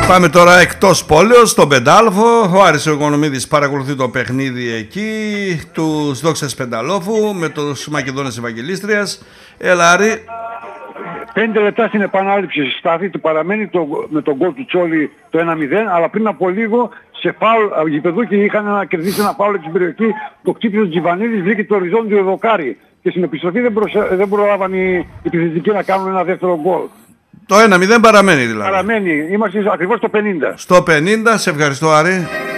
Πάμε τώρα εκτός πόλεως, στον Πεντάλοφο. Ο Άρης Οικονομίδης παρακολουθεί το παιχνίδι εκεί του Δόξας Πενταλόφου με τους Μακεδόνες Ευαγγελίστριας. Έλα Άρη. 5 λεπτά στην επανάληψη στάθη του παραμένει με τον γκολ του Τσόλι το 1-0, αλλά πριν από λίγο σε φάουλ γηπεδούκοι είχαν να κερδίσει ένα φάουλ στην περιοχή, το χτύπησε ο Τζιβανίδης, βρήκε το οριζόντιο δοκάρι και στην επιστροφή δεν προλάβαν οι επιθετικοί να κάνουν ένα δεύτερο γκολ. Το 1-0 παραμένει δηλαδή. Παραμένει, είμαστε ακριβώς στο 50. Στο 50, σε ευχαριστώ Άρη.